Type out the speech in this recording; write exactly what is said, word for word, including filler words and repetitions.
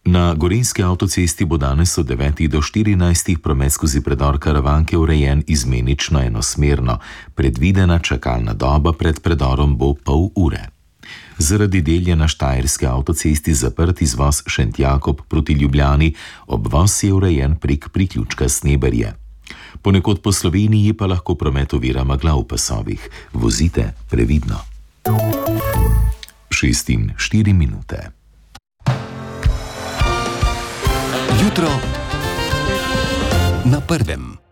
Na gorenjski avtocesti bo danes od devetih do štirinajstih promet skozi predor Karavanke urejen izmenično enosmerno. Predvidena čakalna doba pred predorom bo pol ure. Zaradi del je na štajerski avtocesti zaprt izvoz Šentjakob proti Ljubljani, obvoz je urejen prek priključka Sneberje. Ponekod po Sloveniji pa lahko promet ovira megla v pasovih. Vozite previdno. Šest in štiri minute. Jutro na prvem.